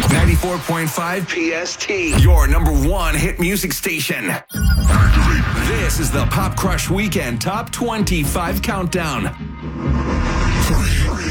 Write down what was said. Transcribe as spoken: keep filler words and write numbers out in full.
ninety-four point five P S T, your number one hit music station. This is the Pop Crush Weekend Top twenty-five Countdown.